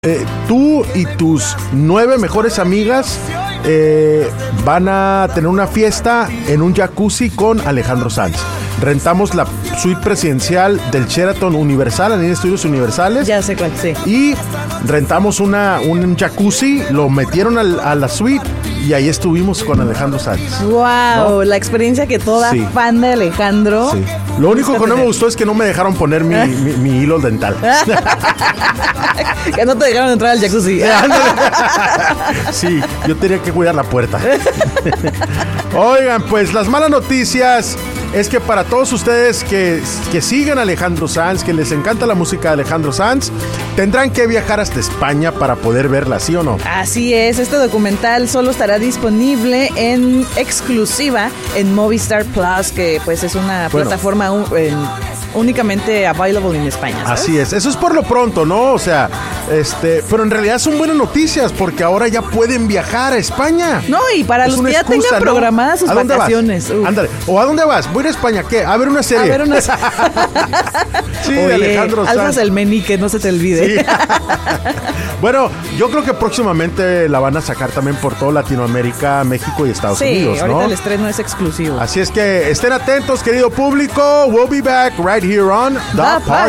Tú y tus 9 mejores amigas van a tener una fiesta en un jacuzzi con Alejandro Sanz. Rentamos la suite presidencial del Sheraton Universal, en Estudios Universales. Ya sé cuál, sí. Y rentamos un jacuzzi, lo metieron a la suite y ahí estuvimos con Alejandro Sanz. ¡Wow! ¿No? La experiencia que toda fan de Alejandro. Sí. Lo único que no me gustó es que no me dejaron poner mi hilo dental. Que no te dejaron entrar al jacuzzi. Sí, yo tenía que cuidar la puerta. Oigan, pues las malas noticias es que para todos ustedes que siguen a Alejandro Sanz, que les encanta la música de Alejandro Sanz, tendrán que viajar hasta España para poder verla, ¿sí o no? Así es, este documental solo estará disponible en exclusiva en Movistar Plus, que pues es una plataforma únicamente available en España, ¿sabes? Así es, eso es por lo pronto, ¿no? O sea, pero en realidad son buenas noticias porque ahora ya pueden viajar a España. No, y para los que ya tengan programadas sus vacaciones. Ándale, ¿o a dónde vas? Voy a ir a España, ¿qué? A ver una serie. A ver una Sí, Oye, de Alejandro Sanz. alzas el meñique, no se te olvide. Sí. Bueno, yo creo que próximamente la van a sacar también por toda Latinoamérica, México y Estados Unidos, ¿no? Ahorita el estreno es exclusivo. Así es que estén atentos, querido público. We'll be back right here on The Party.